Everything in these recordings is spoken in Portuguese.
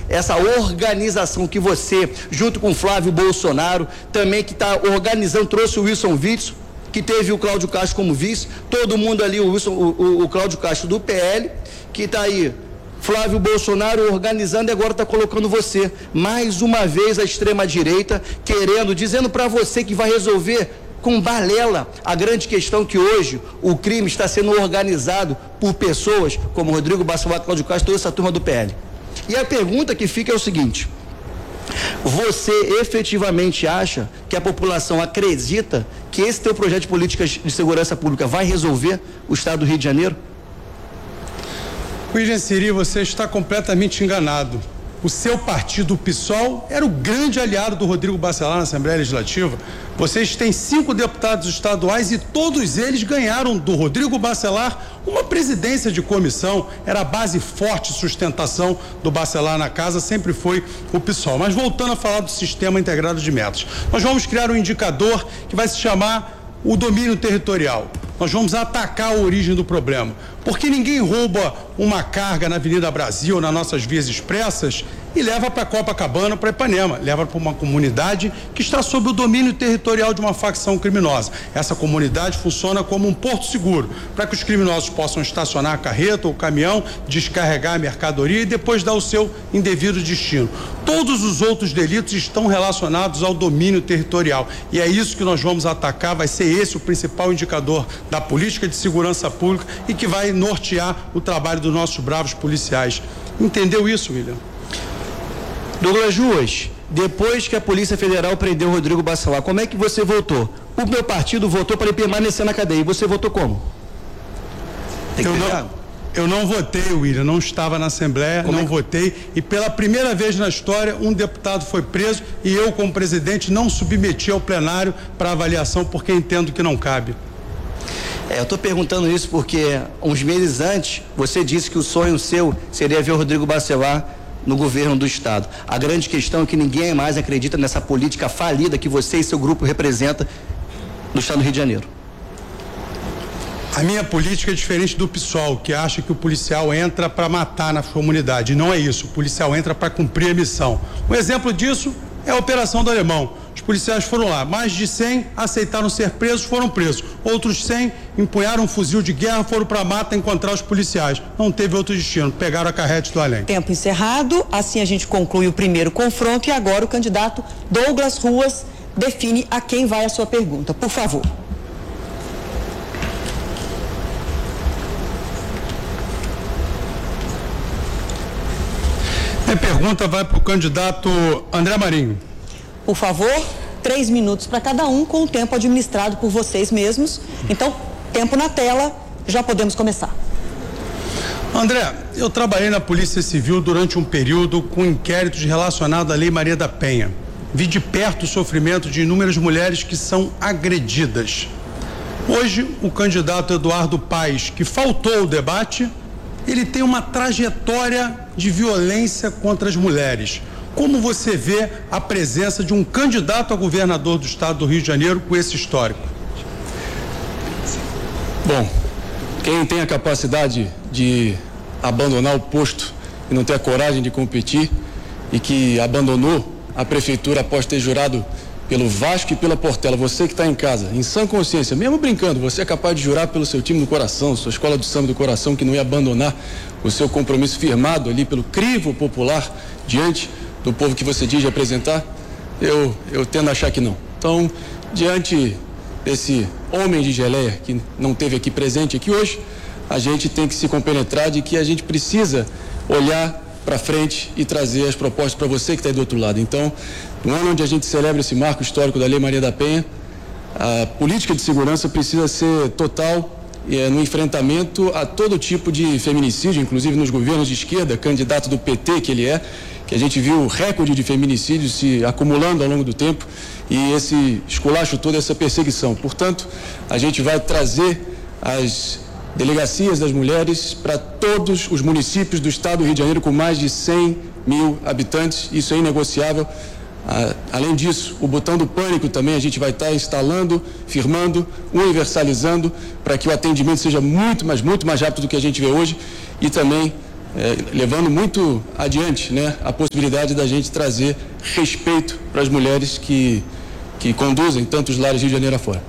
essa organização que você, junto com o Flávio Bolsonaro, também que está organizando, trouxe o Wilson Witzel, que teve o Cláudio Castro como vice, todo mundo ali, o Cláudio Castro do PL, que está aí, Flávio Bolsonaro organizando e agora está colocando você, mais uma vez a extrema-direita, dizendo para você que vai resolver com balela a grande questão que hoje o crime está sendo organizado por pessoas como Rodrigo Bacelar, Cláudio Castro, toda essa turma do PL. E a pergunta que fica é o seguinte: você efetivamente acha que a população acredita que esse teu projeto de políticas de segurança pública vai resolver o estado do Rio de Janeiro? William Siri, você está completamente enganado. O seu partido, o PSOL, era o grande aliado do Rodrigo Bacelar na Assembleia Legislativa. Vocês têm 5 deputados estaduais e todos eles ganharam do Rodrigo Bacelar uma presidência de comissão. Era a base forte de sustentação do Bacelar na casa, sempre foi o PSOL. Mas voltando a falar do Sistema Integrado de Metas, nós vamos criar um indicador que vai se chamar o domínio territorial. Nós vamos atacar a origem do problema, porque ninguém rouba uma carga na Avenida Brasil, nas nossas vias expressas, e leva para Copacabana, para Ipanema, leva para uma comunidade que está sob o domínio territorial de uma facção criminosa. Essa comunidade funciona como um porto seguro, para que os criminosos possam estacionar a carreta ou o caminhão, descarregar a mercadoria e depois dar o seu indevido destino. Todos os outros delitos estão relacionados ao domínio territorial, e é isso que nós vamos atacar. Vai ser esse o principal indicador da política de segurança pública e que vai nortear o trabalho dos nossos bravos policiais. Entendeu isso, William? Douglas Ruas, depois que a Polícia Federal prendeu o Rodrigo Bacelar, como é que você votou? O meu partido votou para ele permanecer na cadeia. E você votou como? Eu não votei, William, não estava na Assembleia, não votei, e pela primeira vez na história um deputado foi preso e eu, como presidente, não submeti ao plenário para avaliação porque entendo que não cabe. Eu estou perguntando isso porque uns meses antes você disse que o sonho seu seria ver o Rodrigo Bacelar no governo do estado. A grande questão é que ninguém mais acredita nessa política falida que você e seu grupo representam no estado do Rio de Janeiro. A minha política é diferente do PSOL, que acha que o policial entra para matar na comunidade. Não é isso. O policial entra para cumprir a missão. Um exemplo disso é a Operação do Alemão. Os policiais foram lá, mais de 100 aceitaram ser presos, foram presos. Outros 100 empunharam um fuzil de guerra, foram para a mata encontrar os policiais. Não teve outro destino, pegaram a carrete do além. Tempo encerrado, assim a gente conclui o primeiro confronto e agora o candidato Douglas Ruas define a quem vai a sua pergunta. Por favor. Minha pergunta vai para o candidato André Marinho. Por favor, 3 minutos para cada um, com o tempo administrado por vocês mesmos. Então, tempo na tela, já podemos começar. André, eu trabalhei na Polícia Civil durante um período com inquéritos relacionados à Lei Maria da Penha. Vi de perto o sofrimento de inúmeras mulheres que são agredidas. Hoje, o candidato Eduardo Paes, que faltou ao debate, ele tem uma trajetória de violência contra as mulheres. Como você vê a presença de um candidato a governador do estado do Rio de Janeiro com esse histórico? Bom, quem tem a capacidade de abandonar o posto e não ter a coragem de competir e que abandonou a prefeitura após ter jurado pelo Vasco e pela Portela, você que está em casa, em sã consciência, mesmo brincando, você é capaz de jurar pelo seu time do coração, sua escola do samba do coração, que não ia abandonar o seu compromisso firmado ali pelo crivo popular diante do povo que você diz representar? Eu tendo a achar que não. Então, diante desse homem de geleia que não esteve aqui presente aqui hoje, a gente tem que se compenetrar de que a gente precisa olhar para frente e trazer as propostas para você que está aí do outro lado. Então, no ano onde a gente celebra esse marco histórico da Lei Maria da Penha, a política de segurança precisa ser total no enfrentamento a todo tipo de feminicídio, inclusive nos governos de esquerda, candidato do PT que ele é, que a gente viu o recorde de feminicídios se acumulando ao longo do tempo e esse esculacho todo, essa perseguição. Portanto, a gente vai trazer as delegacias das mulheres para todos os municípios do estado do Rio de Janeiro com mais de 100 mil habitantes, isso é inegociável. Além disso, o botão do pânico também a gente vai estar instalando, firmando, universalizando para que o atendimento seja muito mais rápido do que a gente vê hoje e também levando muito adiante, né, a possibilidade da gente trazer respeito para as mulheres que conduzem tantos lares Rio de Janeiro afora.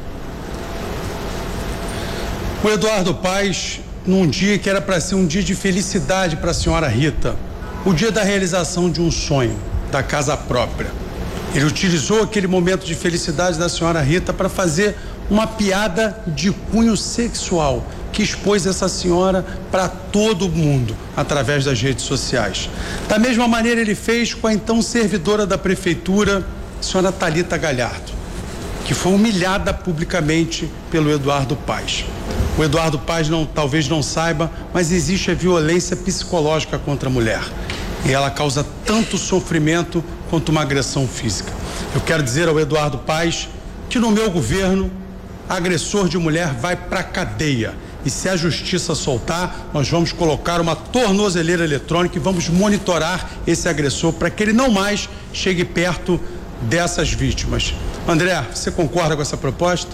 O Eduardo Paes, num dia que era para ser um dia de felicidade para a senhora Rita, o dia da realização de um sonho, da casa própria. Ele utilizou aquele momento de felicidade da senhora Rita para fazer uma piada de cunho sexual, que expôs essa senhora para todo mundo através das redes sociais. Da mesma maneira ele fez com a então servidora da prefeitura, a senhora Thalita Galhardo, que foi humilhada publicamente pelo Eduardo Paes. O Eduardo Paes talvez não saiba, mas existe a violência psicológica contra a mulher. E ela causa tanto sofrimento quanto uma agressão física. Eu quero dizer ao Eduardo Paes que no meu governo, agressor de mulher vai para a cadeia. E se a justiça soltar, nós vamos colocar uma tornozeleira eletrônica e vamos monitorar esse agressor para que ele não mais chegue perto dessas vítimas. André, você concorda com essa proposta?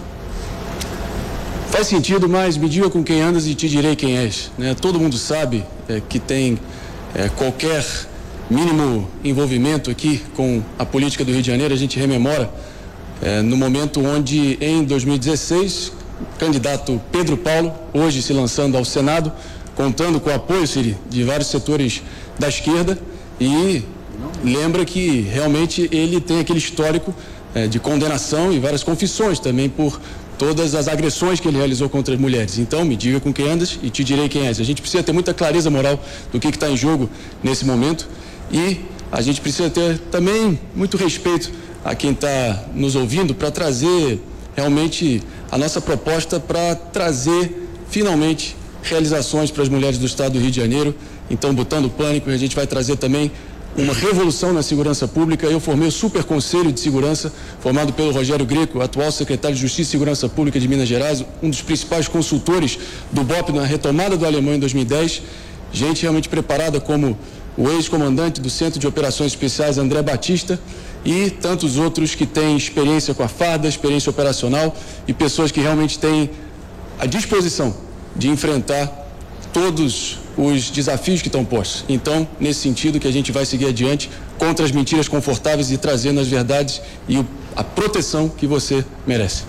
Faz sentido, mas me diga com quem andas e te direi quem és, né? Todo mundo sabe que tem qualquer mínimo envolvimento aqui com a política do Rio de Janeiro. A gente rememora no momento onde, em 2016, o candidato Pedro Paulo, hoje se lançando ao Senado, contando com o apoio, Siri, de vários setores da esquerda, e lembra que realmente ele tem aquele histórico de condenação e várias confissões também por todas as agressões que ele realizou contra as mulheres. Então, me diga com quem andas e te direi quem és. A gente precisa ter muita clareza moral do que está em jogo nesse momento, e a gente precisa ter também muito respeito a quem está nos ouvindo para trazer realmente a nossa proposta para trazer finalmente realizações para as mulheres do estado do Rio de Janeiro. Então, botando pânico, a gente vai trazer também uma revolução na segurança pública. Eu formei o Super Conselho de Segurança, formado pelo Rogério Greco, atual secretário de Justiça e Segurança Pública de Minas Gerais, um dos principais consultores do BOP na retomada do Alemão em 2010. Gente realmente preparada, como o ex-comandante do Centro de Operações Especiais, André Batista, e tantos outros que têm experiência com a farda, experiência operacional, e pessoas que realmente têm a disposição de enfrentar todos os desafios que estão postos. Então, nesse sentido que a gente vai seguir adiante contra as mentiras confortáveis e trazendo as verdades e a proteção que você merece.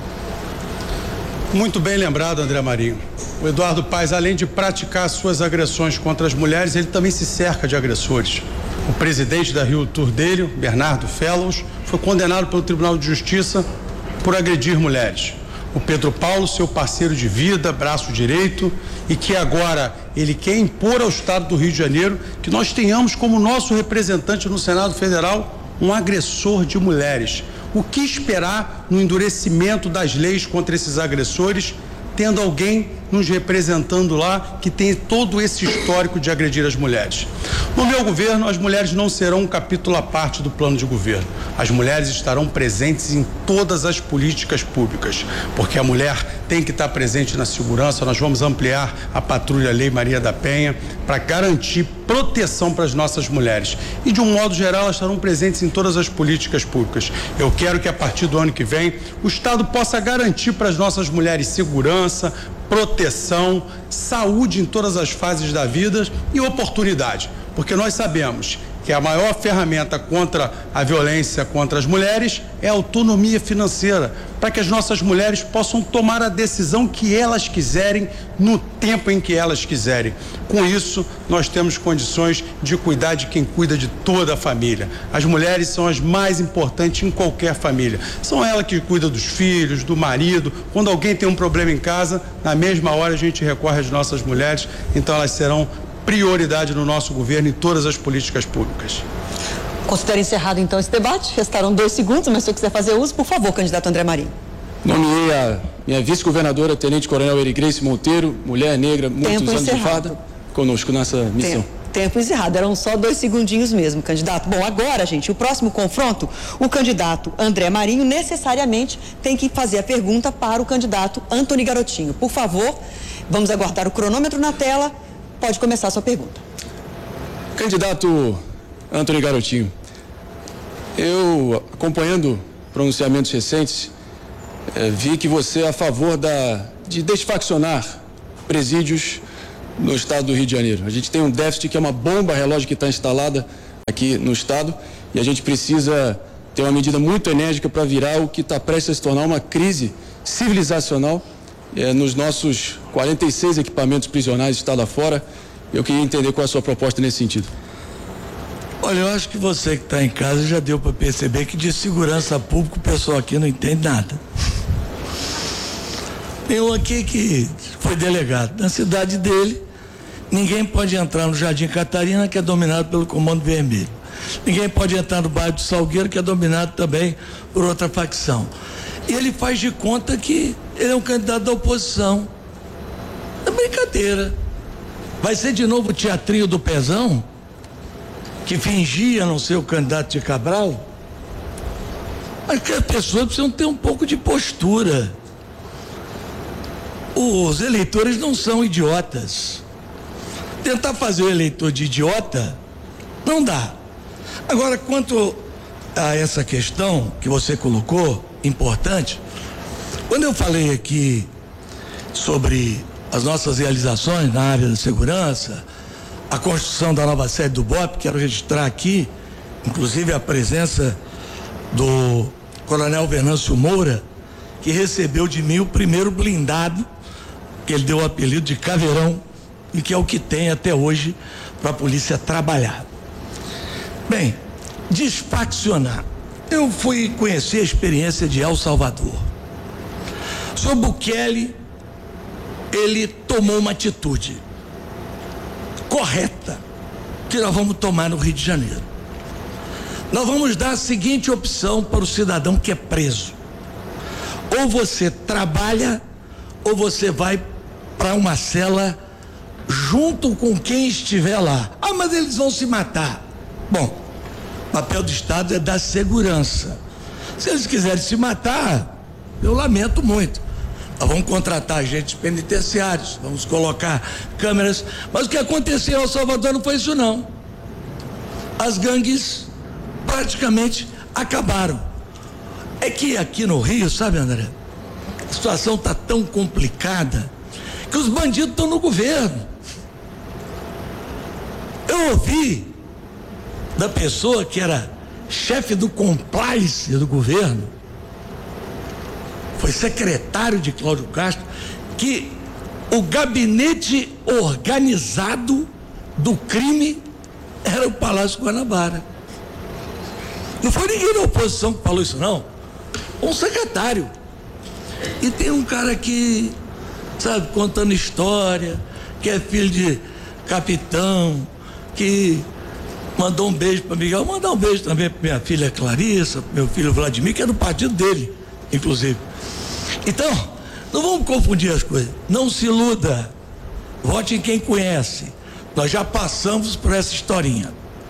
Muito bem lembrado, André Marinho. O Eduardo Paes, além de praticar suas agressões contra as mulheres, ele também se cerca de agressores. O presidente da Rio Tour dele, Bernardo Fellows, foi condenado pelo Tribunal de Justiça por agredir mulheres. O Pedro Paulo, seu parceiro de vida, braço direito, e que agora ele quer impor ao Estado do Rio de Janeiro que nós tenhamos como nosso representante no Senado Federal um agressor de mulheres. O que esperar no endurecimento das leis contra esses agressores, tendo alguém nos representando lá que tem todo esse histórico de agredir as mulheres? No meu governo, as mulheres não serão um capítulo à parte do plano de governo. As mulheres estarão presentes em todas as políticas públicas, porque a mulher tem que estar presente na segurança. Nós vamos ampliar a patrulha Lei Maria da Penha para garantir proteção para as nossas mulheres. E, de um modo geral, elas estarão presentes em todas as políticas públicas. Eu quero que, a partir do ano que vem, o Estado possa garantir para as nossas mulheres segurança, proteção, saúde em todas as fases da vida e oportunidade, porque nós sabemos que a maior ferramenta contra a violência contra as mulheres é a autonomia financeira, para que as nossas mulheres possam tomar a decisão que elas quiserem, no tempo em que elas quiserem. Com isso, nós temos condições de cuidar de quem cuida de toda a família. As mulheres são as mais importantes em qualquer família. São elas que cuidam dos filhos, do marido. Quando alguém tem um problema em casa, na mesma hora a gente recorre às nossas mulheres, então elas serão prioridade no nosso governo e todas as políticas públicas. Considero encerrado então esse debate. Restaram 2 segundos, mas se eu quiser fazer uso, por favor, candidato André Marinho. Nomeei a minha vice-governadora, Tenente Coronel Erigrace Monteiro, mulher negra, muitos anos de farda, conosco nessa missão. Tempo encerrado, eram só 2 segundinhos mesmo, candidato. Bom, agora, gente, o próximo confronto, o candidato André Marinho necessariamente tem que fazer a pergunta para o candidato Antony Garotinho. Por favor, vamos aguardar o cronômetro na tela. Pode começar a sua pergunta. Candidato Antony Garotinho, eu, acompanhando pronunciamentos recentes, vi que você é a favor de desfaccionar presídios no estado do Rio de Janeiro. A gente tem um déficit que é uma bomba relógio que está instalada aqui no estado e a gente precisa ter uma medida muito enérgica para virar o que está prestes a se tornar uma crise civilizacional nos nossos 46 equipamentos prisionais estado afora. Eu queria entender qual é a sua proposta nesse sentido. Olha, eu acho que você que está em casa já deu para perceber que de segurança pública o pessoal aqui não entende nada. Tem um aqui que foi delegado. Na cidade dele, ninguém pode entrar no Jardim Catarina, que é dominado pelo Comando Vermelho. Ninguém pode entrar no bairro do Salgueiro, que é dominado também por outra facção. E ele faz de conta que ele é um candidato da oposição. É brincadeira. Vai ser de novo o teatrinho do Pezão, que fingia não ser o candidato de Cabral? Mas que as pessoas precisam ter um pouco de postura. Os eleitores não são idiotas. Tentar fazer o eleitor de idiota não dá. Agora, quanto a essa questão que você colocou, importante, quando eu falei aqui sobre as nossas realizações na área da segurança, a construção da nova sede do BOP, quero registrar aqui, inclusive a presença do Coronel Venâncio Moura, que recebeu de mim o primeiro blindado, que ele deu o apelido de Caveirão, e que é o que tem até hoje para a polícia trabalhar. Bem, desfaccionar. Eu fui conhecer a experiência de El Salvador. O senhor Bukele, ele tomou uma atitude correta que nós vamos tomar no Rio de Janeiro. Nós vamos dar a seguinte opção para o cidadão que é preso: ou você trabalha ou você vai para uma cela junto com quem estiver lá. Ah, mas eles vão se matar. Bom, o papel do Estado é dar segurança. Se eles quiserem se matar, eu lamento muito. Nós vamos contratar agentes penitenciários, vamos colocar câmeras, mas o que aconteceu em El Salvador não foi isso não. As gangues praticamente acabaram. É que aqui no Rio, sabe, André, a situação está tão complicada que os bandidos estão no governo. Eu ouvi da pessoa que era chefe do compliance do governo, foi secretário de Cláudio Castro, que o gabinete organizado do crime era o Palácio Guanabara. Não foi ninguém da oposição que falou isso não, um secretário. E tem um cara aqui, sabe, contando história, que é filho de capitão, que mandou um beijo para Miguel, mandar um beijo também para minha filha Clarissa, para meu filho Vladimir, que é do partido dele, inclusive. Então, não vamos confundir as coisas. Não se iluda. Vote em quem conhece. Nós já passamos por essa historinha.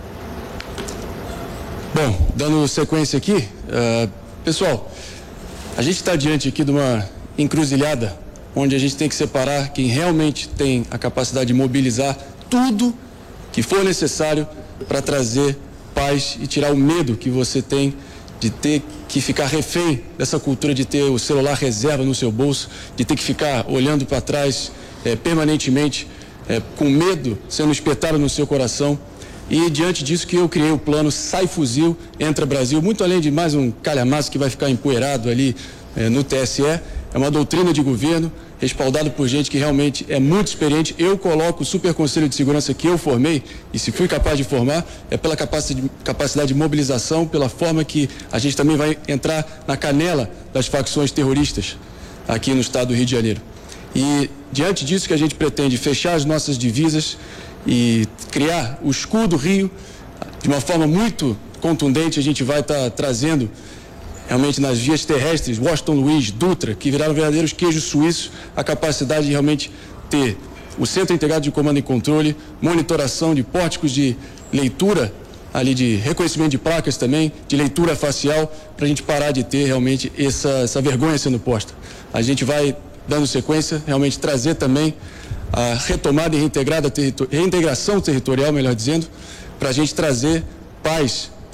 Bom, dando sequência aqui, pessoal, a gente está diante aqui de uma encruzilhada onde a gente tem que separar quem realmente tem a capacidade de mobilizar tudo que for necessário para trazer paz e tirar o medo que você tem de ter que ficar refém dessa cultura de ter o celular reserva no seu bolso, de ter que ficar olhando para trás permanentemente, com medo sendo espetado no seu coração. E diante disso que eu criei o plano Sai Fuzil, Entra Brasil, muito além de mais um calhamaço que vai ficar empoeirado ali no TSE, é uma doutrina de governo respaldado por gente que realmente é muito experiente. Eu coloco o Super Conselho de Segurança que eu formei, e se fui capaz de formar, é pela capacidade de mobilização, pela forma que a gente também vai entrar na canela das facções terroristas aqui no estado do Rio de Janeiro. E diante disso que a gente pretende fechar as nossas divisas e criar o escudo Rio, de uma forma muito contundente, a gente vai estar trazendo realmente nas vias terrestres, Washington Luiz, Dutra, que viraram verdadeiros queijos suíços, a capacidade de realmente ter o Centro Integrado de Comando e Controle, monitoração de pórticos de leitura, ali de reconhecimento de placas também, de leitura facial, para a gente parar de ter realmente essa vergonha sendo posta. A gente vai, dando sequência, realmente trazer também a retomada e reintegração territorial, melhor dizendo, para a gente trazer paz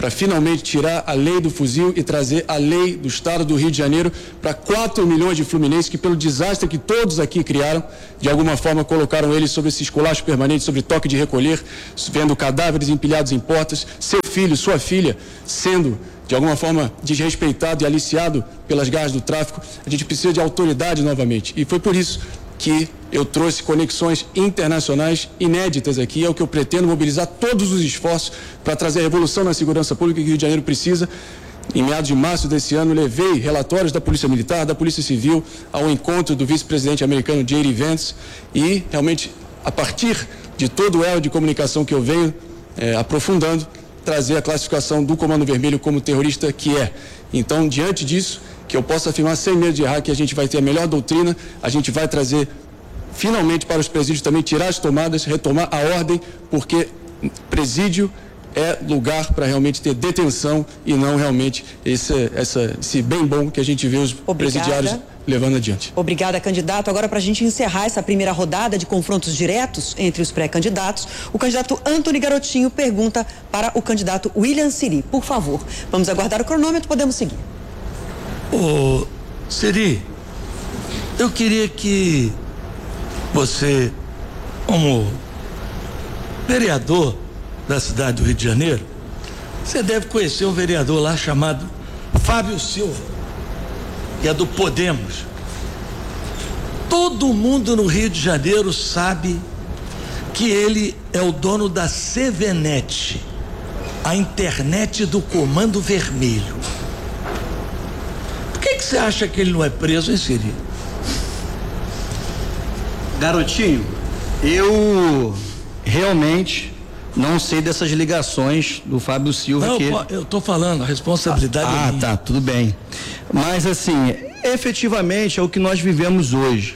para finalmente tirar a lei do fuzil e trazer a lei do Estado do Rio de Janeiro para 4 milhões de fluminenses que, pelo desastre que todos aqui criaram, de alguma forma colocaram eles sobre esse esculacho permanente, sobre toque de recolher, vendo cadáveres empilhados em portas, seu filho, sua filha sendo de alguma forma desrespeitado e aliciado pelas garras do tráfico. A gente precisa de autoridade novamente, e foi por isso que eu trouxe conexões internacionais inéditas aqui. É o que eu pretendo, mobilizar todos os esforços para trazer a revolução na segurança pública que o Rio de Janeiro precisa. Em meados de março desse ano, levei relatórios da Polícia Militar, da Polícia Civil, ao encontro do vice-presidente americano J.D. Vance, e realmente, a partir de todo o elo de comunicação que eu venho aprofundando, trazer a classificação do Comando Vermelho como terrorista que é. Então, diante disso, que eu posso afirmar sem medo de errar que a gente vai ter a melhor doutrina, a gente vai trazer finalmente para os presídios também, tirar as tomadas, retomar a ordem, porque presídio é lugar para realmente ter detenção e não realmente esse bem bom que a gente vê os presidiários levando adiante. Obrigada, candidato. Agora, para a gente encerrar essa primeira rodada de confrontos diretos entre os pré-candidatos, o candidato Antony Garotinho pergunta para o candidato William Siri. Por favor, vamos aguardar o cronômetro, podemos seguir. Ô, Siri, eu queria que você, como vereador da cidade do Rio de Janeiro, você deve conhecer um vereador lá chamado Fábio Silva, que é do Podemos. Todo mundo no Rio de Janeiro sabe que ele é o dono da CVNet, a internet do Comando Vermelho. Por que você acha que ele não é preso, hein, Siri? Garotinho, eu realmente não sei dessas ligações do Fábio Silva. Não, que... eu tô falando, a responsabilidade é minha. Tá, tudo bem. Mas assim, efetivamente é o que nós vivemos hoje.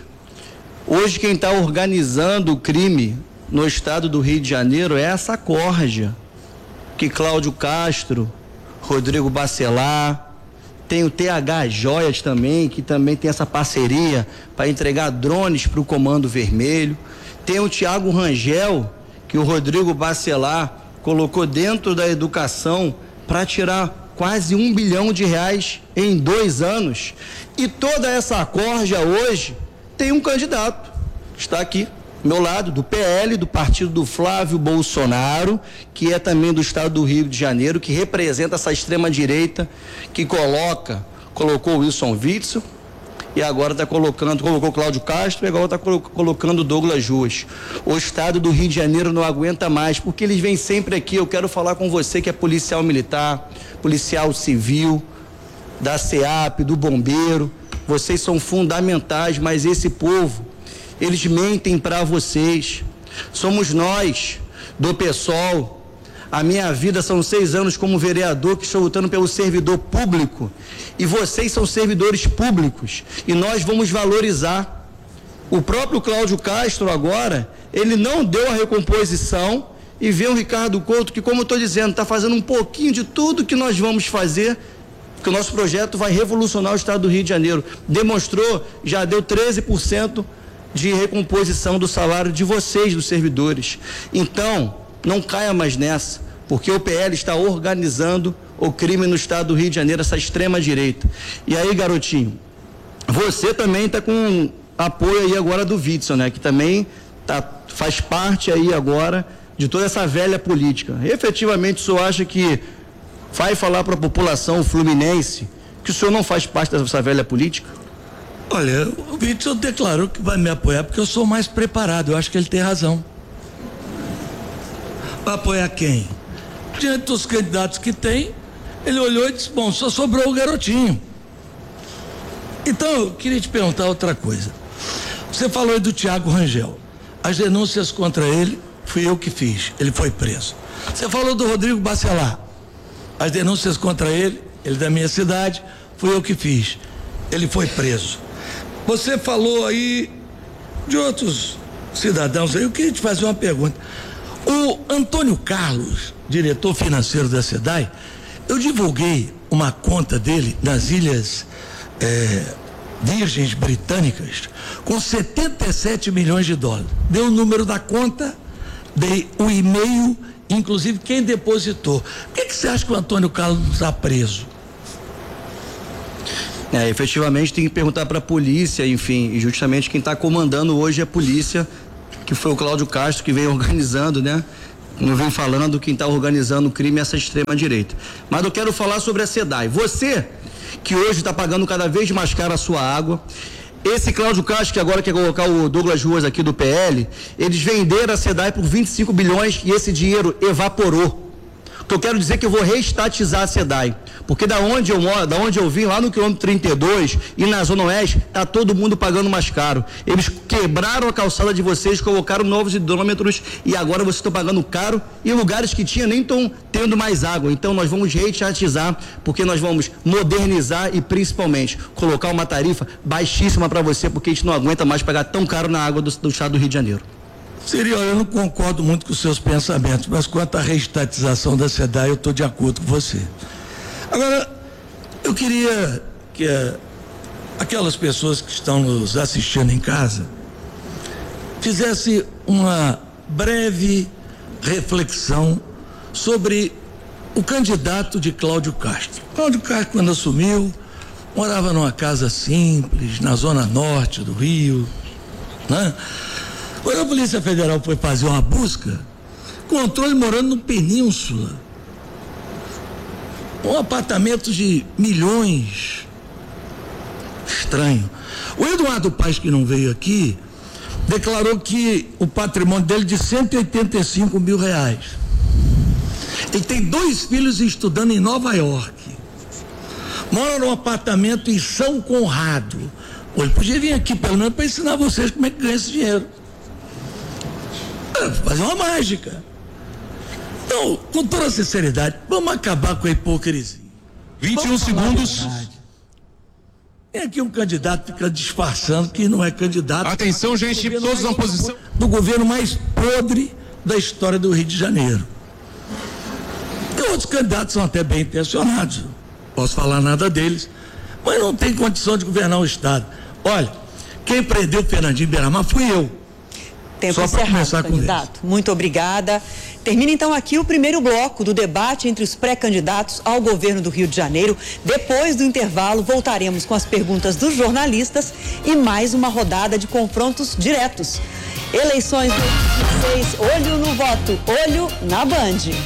Hoje quem está organizando o crime no estado do Rio de Janeiro é essa corja, que Cláudio Castro, Rodrigo Bacelar, tem o TH Joias também, que também tem essa parceria para entregar drones para o Comando Vermelho. Tem o Thiago Rangel, que o Rodrigo Bacelar colocou dentro da educação para tirar quase R$1 bilhão em 2 anos. E toda essa corja hoje tem um candidato, que está aqui ao meu lado, do PL, do partido do Flávio Bolsonaro, que é também do estado do Rio de Janeiro, que representa essa extrema-direita, que colocou o Wilson Witzel, e agora colocou Cláudio Castro, e agora está colocando Douglas Ruas. O estado do Rio de Janeiro não aguenta mais, porque eles vêm sempre aqui. Eu quero falar com você que é policial militar, policial civil, da SEAP, do bombeiro. Vocês são fundamentais, mas esse povo, eles mentem para vocês. Somos nós, do PSOL. A minha vida são 6 anos como vereador, que estou lutando pelo servidor público, e vocês são servidores públicos, e nós vamos valorizar. O próprio Cláudio Castro agora, ele não deu a recomposição, e vê o Ricardo Couto, que, como eu estou dizendo, está fazendo um pouquinho de tudo que nós vamos fazer, que o nosso projeto vai revolucionar o estado do Rio de Janeiro. Demonstrou, já deu 13% de recomposição do salário de vocês, dos servidores. Então, não caia mais nessa, porque o PL está organizando o crime no estado do Rio de Janeiro, essa extrema-direita. E aí, garotinho, você também está com apoio aí agora do Witzel, né? Que também faz parte aí agora de toda essa velha política. Efetivamente, o senhor acha que vai falar para a população fluminense que o senhor não faz parte dessa velha política? Olha, o Witzel declarou que vai me apoiar porque eu sou mais preparado. Eu acho que ele tem razão. Vai apoiar quem? Diante dos candidatos que tem, ele olhou e disse: bom, só sobrou o Garotinho. Então, eu queria te perguntar outra coisa. Você falou aí do Thiago Rangel. As denúncias contra ele, fui eu que fiz. Ele foi preso. Você falou do Rodrigo Bacelar. As denúncias contra ele da minha cidade, fui eu que fiz. Ele foi preso. Você falou aí de outros cidadãos aí. Eu queria te fazer uma pergunta. O Antônio Carlos, diretor financeiro da SEDAI, eu divulguei uma conta dele nas Ilhas Virgens Britânicas com 77 milhões de dólares. Dei o número da conta, dei o e-mail inclusive quem depositou. Por que você acha que o Antônio Carlos não está preso? Efetivamente tem que perguntar para a polícia, enfim, e justamente quem está comandando hoje é a polícia, que foi o Cláudio Castro, que vem organizando, né? Não vem falando quem está organizando o crime é essa extrema direita. Mas eu quero falar sobre a SEDAI. Você, que hoje está pagando cada vez mais caro a sua água, esse Cláudio Castro, que agora quer colocar o Douglas Ruas aqui do PL, eles venderam a SEDAI por 25 bilhões e esse dinheiro evaporou. O que eu quero dizer é que eu vou reestatizar a SEDAI, porque da onde eu moro, da onde eu vim, lá no quilômetro 32 e na Zona Oeste, tá todo mundo pagando mais caro. Eles quebraram a calçada de vocês, colocaram novos hidrômetros e agora vocês estão pagando caro e lugares que tinha nem estão tendo mais água. Então nós vamos reestatizar, porque nós vamos modernizar e principalmente colocar uma tarifa baixíssima para você, porque a gente não aguenta mais pagar tão caro na água do estado do Rio de Janeiro. Seria, eu não concordo muito com os seus pensamentos, mas quanto à reestatização da SEDAI, eu estou de acordo com você. Agora, eu queria que aquelas pessoas que estão nos assistindo em casa fizessem uma breve reflexão sobre o candidato de Cláudio Castro. Cláudio Castro, quando assumiu, morava numa casa simples, na zona norte do Rio, né? Quando a Polícia Federal foi fazer uma busca, encontrou ele morando no Península, um apartamento de milhões. Estranho. O Eduardo Paes, que não veio aqui, declarou que o patrimônio dele é de 185 mil reais. Ele tem 2 filhos estudando em Nova York. Mora num apartamento em São Conrado. Ele podia vir aqui pelo menos para ensinar vocês como é que ganha esse dinheiro. Fazer uma mágica. Então, com toda sinceridade, vamos acabar com a hipocrisia. 21 segundos. Tem aqui um candidato que fica disfarçando que não é candidato. Atenção, gente, todos na posição. Do governo mais podre da história do Rio de Janeiro. E outros candidatos são até bem intencionados. Não posso falar nada deles, mas não tem condição de governar o Estado. Olha, quem prendeu o Fernandinho Beiramar fui eu. Tempo encerrado, candidato. Muito obrigada. Termina então aqui o primeiro bloco do debate entre os pré-candidatos ao governo do Rio de Janeiro. Depois do intervalo, voltaremos com as perguntas dos jornalistas e mais uma rodada de confrontos diretos. Eleições 2016, olho no voto, olho na Band.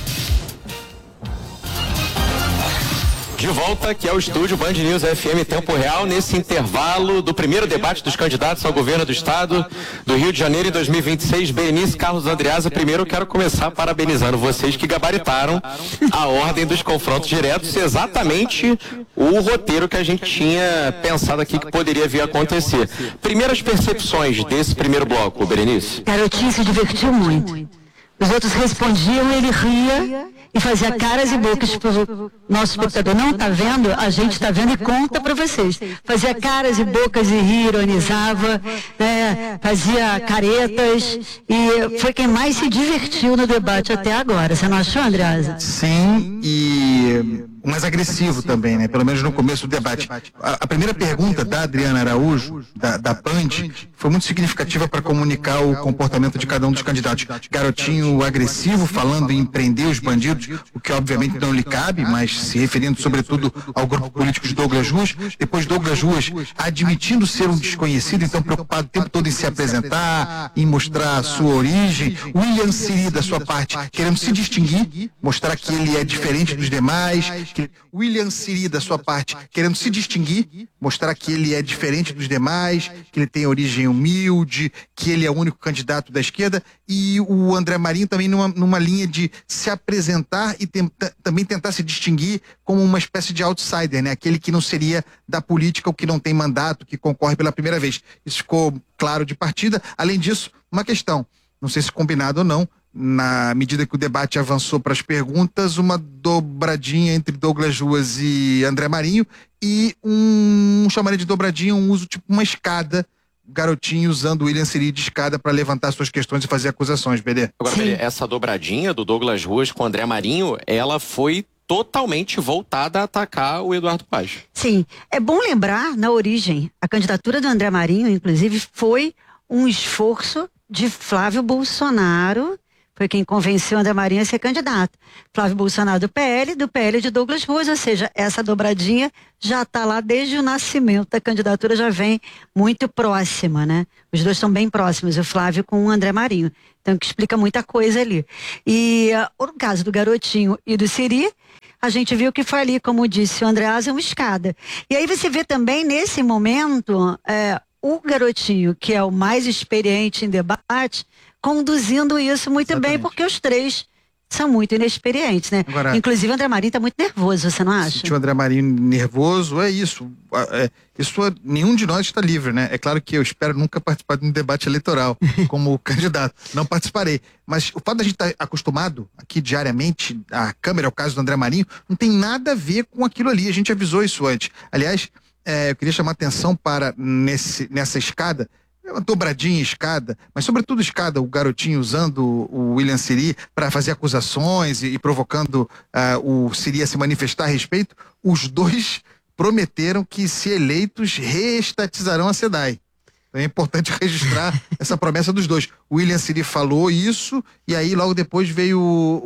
De volta aqui ao estúdio Band News FM Tempo Real, nesse intervalo do primeiro debate dos candidatos ao governo do estado do Rio de Janeiro em 2026. Berenice, Carlos Andreasa, primeiro eu quero começar parabenizando vocês que gabaritaram a ordem dos confrontos diretos, exatamente o roteiro que a gente tinha pensado aqui que poderia vir a acontecer. Primeiras percepções desse primeiro bloco, Berenice? Garotinho se divertiu muito. Os outros respondiam, ele ria e fazia caras e bocas pro nosso espectador. Não tá vendo? A gente tá vendo e conta para vocês. Fazia caras e bocas e ria, ironizava, fazia caretas e foi quem mais se divertiu no debate até agora. Você não achou, Andreasa? Sim, e o mais agressivo também, né? Pelo menos no começo do debate. A primeira pergunta da Adriana Araújo, da Band, foi muito significativa para comunicar o comportamento de cada um dos candidatos. Garotinho agressivo, falando em prender os bandidos, o que obviamente não lhe cabe, mas se referindo sobretudo ao grupo político de Douglas Ruas. Depois Douglas Ruas admitindo ser um desconhecido, então preocupado o tempo todo em se apresentar, em mostrar a sua origem. William Siri, da sua parte, querendo se distinguir, mostrar que ele é diferente dos demais. William Siri, da sua parte, querendo se distinguir, mostrar que ele é diferente dos demais, que ele tem origem humilde, que ele é o único candidato da esquerda, e o André Marinho também numa linha de se apresentar e também tentar se distinguir como uma espécie de outsider, né? Aquele que não seria da política, o que não tem mandato, que concorre pela primeira vez. Isso ficou claro de partida. Além disso, uma questão, não sei se combinado ou não, na medida que o debate avançou para as perguntas, uma dobradinha entre Douglas Ruas e André Marinho e chamaria de dobradinha, um uso tipo uma escada, Garotinho usando o William Siri de escada para levantar suas questões e fazer acusações, BD. Agora, essa dobradinha do Douglas Ruas com o André Marinho, ela foi totalmente voltada a atacar o Eduardo Paes. Sim, é bom lembrar, na origem, a candidatura do André Marinho, inclusive, foi um esforço de Flávio Bolsonaro foi quem convenceu André Marinho a ser candidato. Flávio Bolsonaro do PL de Douglas Ruas, ou seja, essa dobradinha já está lá desde o nascimento da candidatura, já vem muito próxima, né? Os dois estão bem próximos, o Flávio com o André Marinho. Então, que explica muita coisa ali. E no caso do Garotinho e do Siri, a gente viu que foi ali, como disse o Andreasa, uma escada. E aí você vê também, nesse momento, o Garotinho, que é o mais experiente em debate, conduzindo isso muito bem, porque os três são muito inexperientes, né? Agora, inclusive o André Marinho está muito nervoso, você não acha? Sentiu o André Marinho nervoso, é isso. Nenhum de nós está livre, né? É claro que eu espero nunca participar de um debate eleitoral como candidato. Não participarei. Mas o fato da gente estar acostumado aqui diariamente, a câmera, é o caso do André Marinho, não tem nada a ver com aquilo ali. A gente avisou isso antes. Aliás, eu queria chamar a atenção para nessa escada, uma dobradinha escada, mas sobretudo escada, o Garotinho usando o William Siri para fazer acusações e provocando o Siri a se manifestar a respeito. Os dois prometeram que, se eleitos, reestatizarão a SEDAI. Então é importante registrar essa promessa dos dois. O William Siri falou isso, e aí logo depois veio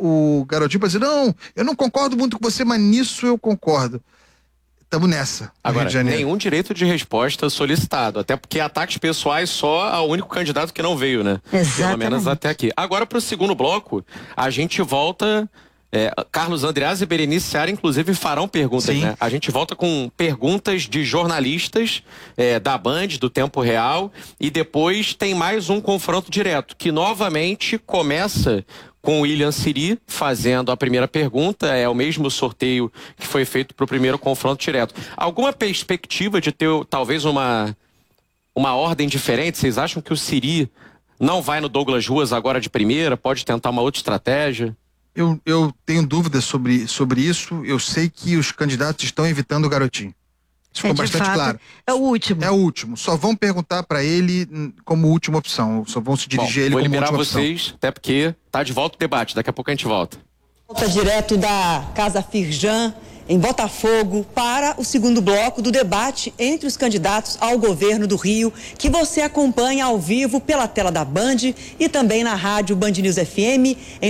o Garotinho para dizer: não, eu não concordo muito com você, mas nisso eu concordo. Estamos nessa. Agora, nenhum direito de resposta solicitado, até porque ataques pessoais só ao único candidato que não veio, né? Exatamente. Pelo menos até aqui. Agora, para o segundo bloco, a gente volta... Carlos Andreasa e Berenice Seara, inclusive, farão perguntas, né? A gente volta com perguntas de jornalistas da Band, do Tempo Real, e depois tem mais um confronto direto, que novamente começa com o William Siri fazendo a primeira pergunta. É o mesmo sorteio que foi feito para o primeiro confronto direto. Alguma perspectiva de ter talvez uma ordem diferente? Vocês acham que o Siri não vai no Douglas Ruas agora de primeira? Pode tentar uma outra estratégia? Eu tenho dúvidas sobre isso. Eu sei que os candidatos estão evitando o Garotinho. Isso ficou bastante claro. É o último. É o último. Só vão perguntar para ele como última opção. Só vão se dirigir a ele como última opção. Vou liberar vocês, até porque tá de volta o debate. Daqui a pouco a gente volta. Volta direto da Casa Firjan, em Botafogo, para o segundo bloco do debate entre os candidatos ao governo do Rio, que você acompanha ao vivo pela tela da Band e também na rádio Band News FM em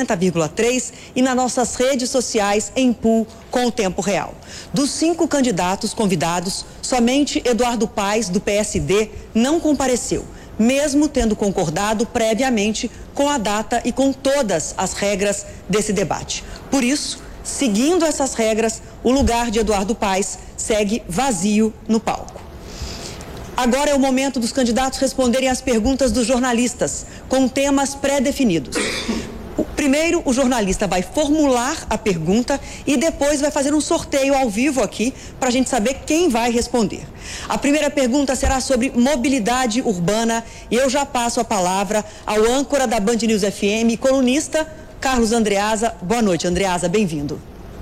90,3 e nas nossas redes sociais em pool com o Tempo Real. Dos 5 candidatos convidados, somente Eduardo Paes, do PSD, não compareceu, mesmo tendo concordado previamente com a data e com todas as regras desse debate. Por isso, seguindo essas regras, o lugar de Eduardo Paes segue vazio no palco. Agora é o momento dos candidatos responderem às perguntas dos jornalistas, com temas pré-definidos. Primeiro, o jornalista vai formular a pergunta e depois vai fazer um sorteio ao vivo aqui para a gente saber quem vai responder. A primeira pergunta será sobre mobilidade urbana e eu já passo a palavra ao âncora da Band News FM, colunista Carlos Andreasa. Boa noite, Andreasa, bem-vindo.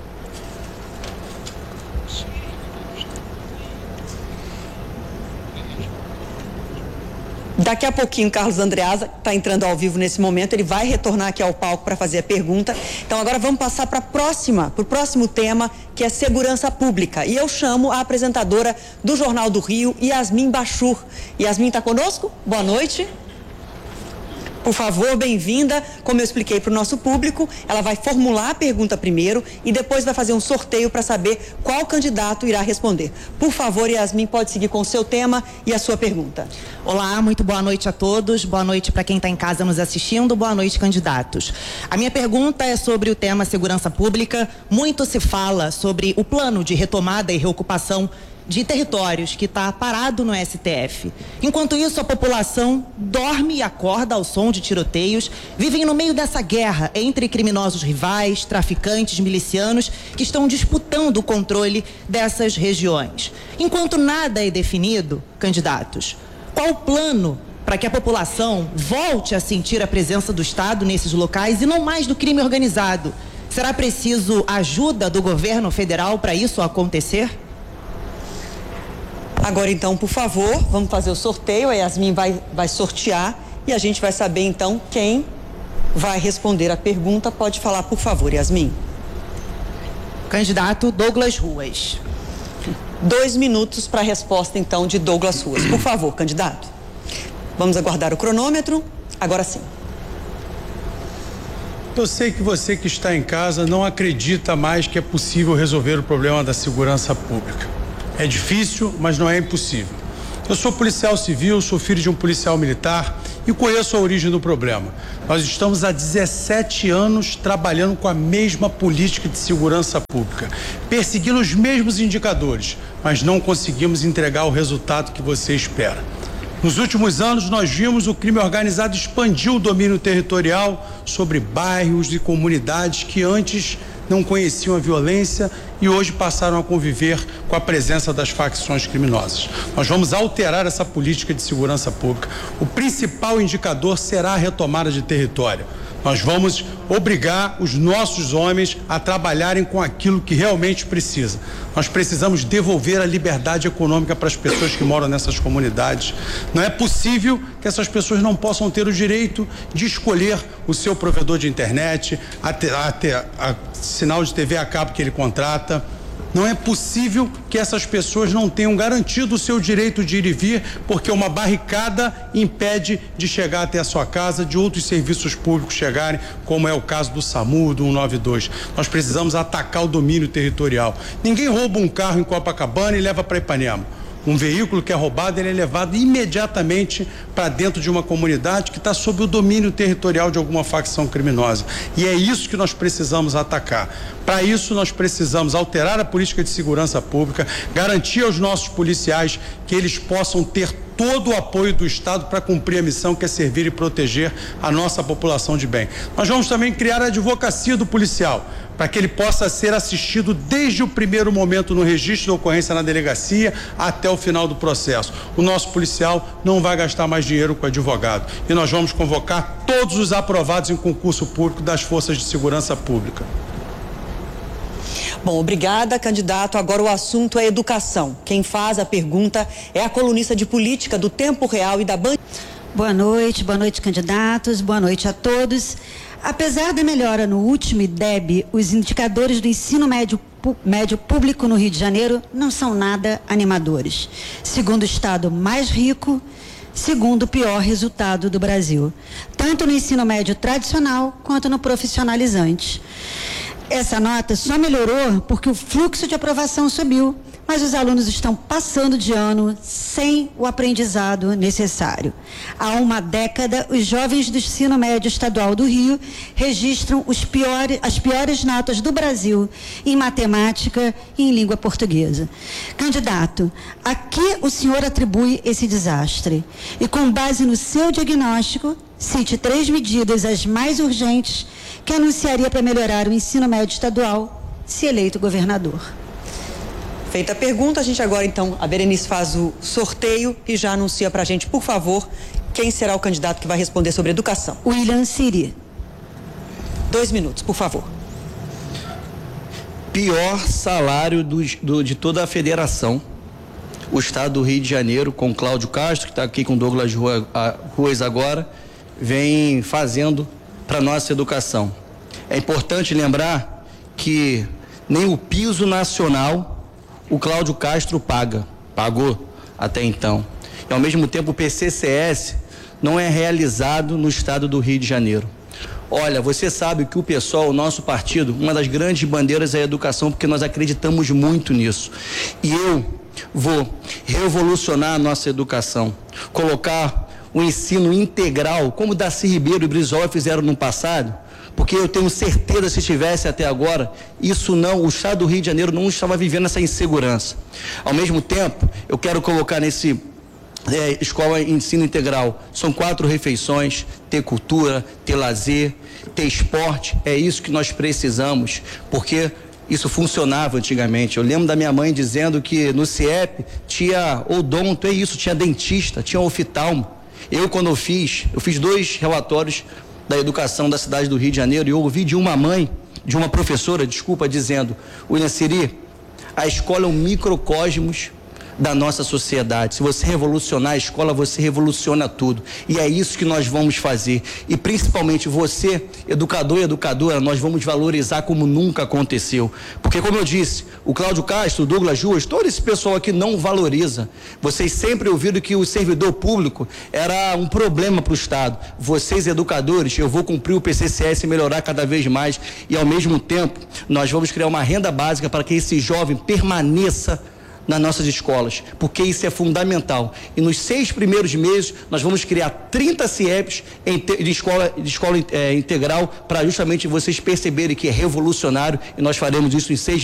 Daqui a pouquinho, Carlos Andreasa está entrando ao vivo nesse momento, ele vai retornar aqui ao palco para fazer a pergunta. Então agora vamos passar para o próximo tema, que é segurança pública. E eu chamo a apresentadora do Jornal do Rio, Yasmin Bachur. Yasmin está conosco? Boa noite. Por favor, bem-vinda. Como eu expliquei para o nosso público, ela vai formular a pergunta primeiro e depois vai fazer um sorteio para saber qual candidato irá responder. Por favor, Yasmin, pode seguir com o seu tema e a sua pergunta. Olá, muito boa noite a todos. Boa noite para quem está em casa nos assistindo. Boa noite, candidatos. A minha pergunta é sobre o tema segurança pública. Muito se fala sobre o plano de retomada e reocupação de territórios que está parado no STF. Enquanto isso, a população dorme e acorda ao som de tiroteios, vivem no meio dessa guerra entre criminosos rivais, traficantes, milicianos, que estão disputando o controle dessas regiões. Enquanto nada é definido, candidatos, qual o plano para que a população volte a sentir a presença do Estado nesses locais e não mais do crime organizado? Será preciso ajuda do governo federal para isso acontecer? Agora, então, por favor, vamos fazer o sorteio. A Yasmin vai sortear e a gente vai saber, então, quem vai responder a pergunta. Pode falar, por favor, Yasmin. Candidato Douglas Ruas. 2 minutos para a resposta, então, de Douglas Ruas. Por favor, candidato. Vamos aguardar o cronômetro. Agora sim. Eu sei que você que está em casa não acredita mais que é possível resolver o problema da segurança pública. É difícil, mas não é impossível. Eu sou policial civil, sou filho de um policial militar e conheço a origem do problema. Nós estamos há 17 anos trabalhando com a mesma política de segurança pública, perseguindo os mesmos indicadores, mas não conseguimos entregar o resultado que você espera. Nos últimos anos, nós vimos o crime organizado expandir o domínio territorial sobre bairros e comunidades que antes não conheciam a violência e hoje passaram a conviver com a presença das facções criminosas. Nós vamos alterar essa política de segurança pública. O principal indicador será a retomada de território. Nós vamos obrigar os nossos homens a trabalharem com aquilo que realmente precisa. Nós precisamos devolver a liberdade econômica para as pessoas que moram nessas comunidades. Não é possível que essas pessoas não possam ter o direito de escolher o seu provedor de internet, a sinal de TV a cabo que ele contrata. Não é possível que essas pessoas não tenham garantido o seu direito de ir e vir, porque uma barricada impede de chegar até a sua casa, de outros serviços públicos chegarem, como é o caso do SAMU, do 192. Nós precisamos atacar o domínio territorial. Ninguém rouba um carro em Copacabana e leva para Ipanema. Um veículo que é roubado, ele é levado imediatamente para dentro de uma comunidade que está sob o domínio territorial de alguma facção criminosa. E é isso que nós precisamos atacar. Para isso, nós precisamos alterar a política de segurança pública, garantir aos nossos policiais que eles possam ter todo o apoio do Estado para cumprir a missão que é servir e proteger a nossa população de bem. Nós vamos também criar a advocacia do policial, para que ele possa ser assistido desde o primeiro momento no registro da ocorrência na delegacia até o final do processo. O nosso policial não vai gastar mais dinheiro com advogado. E nós vamos convocar todos os aprovados em concurso público das forças de segurança pública. Bom, obrigada, candidato. Agora o assunto é educação. Quem faz a pergunta é a colunista de política do Tempo Real e da Band. Boa noite, candidatos, boa noite a todos. Apesar da melhora no último IDEB, os indicadores do ensino médio público no Rio de Janeiro não são nada animadores. Segundo o estado mais rico, segundo o pior resultado do Brasil, tanto no ensino médio tradicional quanto no profissionalizante. Essa nota só melhorou porque o fluxo de aprovação subiu, mas os alunos estão passando de ano sem o aprendizado necessário. Há uma década, os jovens do ensino médio estadual do Rio registram as piores notas do Brasil em matemática e em língua portuguesa. Candidato, a que o senhor atribui esse desastre? E com base no seu diagnóstico, cite 3 medidas as mais urgentes que anunciaria para melhorar o ensino médio estadual, se eleito governador. Feita a pergunta, a gente agora, então, a Berenice faz o sorteio e já anuncia para a gente, por favor, quem será o candidato que vai responder sobre educação. William Siri. 2 minutos, por favor. Pior salário de toda a federação. O estado do Rio de Janeiro, com Cláudio Castro, que está aqui com Douglas Ruas agora, vem fazendo para nossa educação. É importante lembrar que nem o piso nacional o Cláudio Castro pagou até então. E ao mesmo tempo o PCCS não é realizado no estado do Rio de Janeiro. Olha, você sabe que o PSOL, o nosso partido, uma das grandes bandeiras é a educação, porque nós acreditamos muito nisso. E eu vou revolucionar a nossa educação, colocar o ensino integral, como Darcy Ribeiro e Brizola fizeram no passado, porque eu tenho certeza, se tivesse até agora, o estado do Rio de Janeiro não estava vivendo essa insegurança. Ao mesmo tempo, eu quero colocar nesse escola ensino integral, são 4 refeições, ter cultura, ter lazer, ter esporte, é isso que nós precisamos, porque isso funcionava antigamente. Eu lembro da minha mãe dizendo que no CIEP tinha odonto, tinha dentista, tinha oftalmo. Quando eu fiz 2 relatórios da educação da cidade do Rio de Janeiro, e eu ouvi de uma professora, dizendo: William Siri, a escola é um microcosmos da nossa sociedade. Se você revolucionar a escola, você revoluciona tudo. E é isso que nós vamos fazer. E principalmente você, educador e educadora, nós vamos valorizar como nunca aconteceu. Porque, como eu disse, o Cláudio Castro, o Douglas Ruas, todo esse pessoal aqui não valoriza. Vocês sempre ouviram que o servidor público era um problema para o Estado. Vocês, educadores, eu vou cumprir o PCCS e melhorar cada vez mais. E, ao mesmo tempo, nós vamos criar uma renda básica para que esse jovem permaneça nas nossas escolas, porque isso é fundamental. E nos 6 primeiros meses, nós vamos criar 30 CIEPs de escola integral, para justamente vocês perceberem que é revolucionário, e nós faremos isso em 6